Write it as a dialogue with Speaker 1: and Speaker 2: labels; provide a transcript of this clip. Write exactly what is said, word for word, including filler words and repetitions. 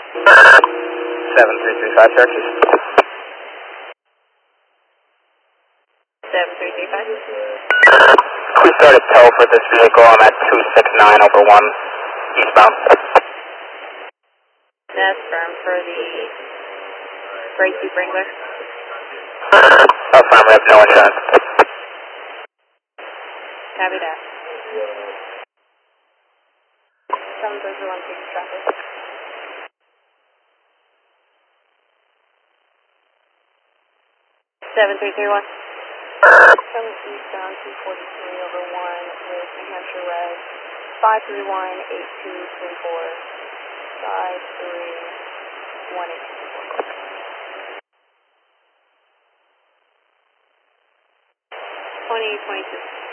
Speaker 1: seven three three five, Syracuse.
Speaker 2: seven three three five.
Speaker 1: We started tow for this vehicle. I'm at two six nine over one eastbound.
Speaker 2: That's firm for the Gracie Wrangler.
Speaker 1: Oh, fine, we have no insurance.
Speaker 2: Copy that. seven three three one, please traffic. seven three three one. Coming eastbound two forty-three over one with New Hampshire Red. five three one eight two three four. five three one eight two four. twenty twenty-two.